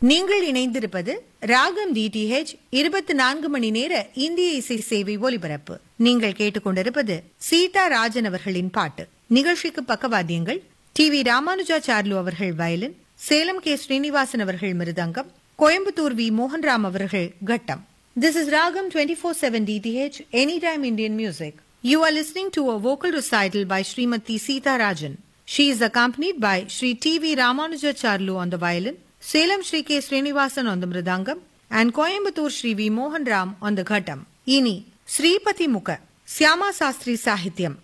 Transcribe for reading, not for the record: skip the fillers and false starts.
நீங்கள் இணைந்திருப்பது ராகம் டிடிஹெச் 24 மணி நேர இந்திய இசை சேவை ஒலிபரப்பு. நீங்கள் கேட்டுக்கொண்டிருப்பது சீதா ராஜன் அவர்களின் பாட்டு. நிகழ்ச்சிக்கு பக்கவாத்தியங்கள் டி.வி. ராமானுஜாச்சார்லு அவர்கள் வயலின், சேலம் கே. ஸ்ரீனிவாசன் அவர்கள் மிருதங்கம், கோயம்புத்தூர் வி. மோகன்ராம் அவர்கள் கட்டம். This is Ragam 24/7 DTH, Anytime Indian Music. You are listening to a vocal recital by Srimati Sita Rajan. She is accompanied by Sri T.V. Ramanujacharlu on the violin, Salem Sri K. Srinivasan on the mridangam, and Coimbatore Sri V. Mohan Ram on the ghattam. Ini Sripati Mukha, Syama Sastri Sahityam,